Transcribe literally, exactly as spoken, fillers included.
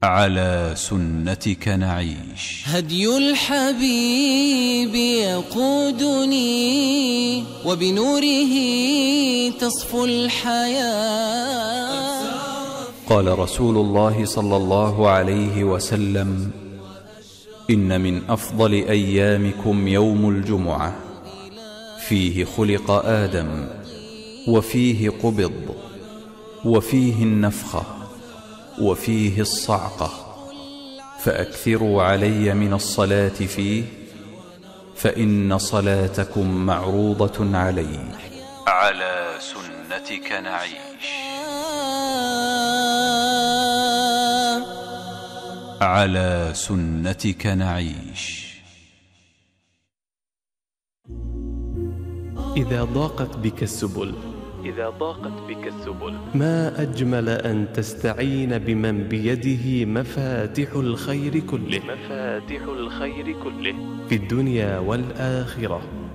على سنتك نعيش. هدي الحبيب يقودني وبنوره تصفو الحياة. قال رسول الله صلى الله عليه وسلم: إن من أفضل أيامكم يوم الجمعة، فيه خلق آدم، وفيه قبض، وفيه النفخة، وفيه الصعقة، فأكثروا علي من الصلاة فيه، فإن صلاتكم معروضة علي. على سنتك نعيش. على سنتك نعيش. إذا ضاقت بك السبل إذا ضاقت بك السبل ما أجمل أن تستعين بمن بيده مفاتح الخير كله مفاتح الخير كله في الدنيا والآخرة.